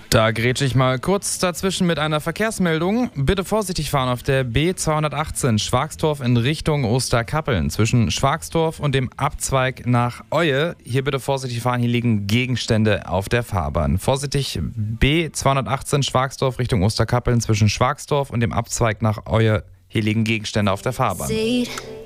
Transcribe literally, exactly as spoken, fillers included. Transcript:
Da grätsche ich mal kurz dazwischen mit einer Verkehrsmeldung. Bitte vorsichtig fahren auf der B zweihundertachtzehn Schwagstorf in Richtung Osterkappeln. Zwischen Schwagstorf und dem Abzweig nach Oie. Hier bitte vorsichtig fahren, hier liegen Gegenstände auf der Fahrbahn. Vorsichtig B zweihundertachtzehn Schwagstorf Richtung Osterkappeln zwischen Schwagstorf und dem Abzweig nach Oie. Hier liegen Gegenstände auf der Fahrbahn.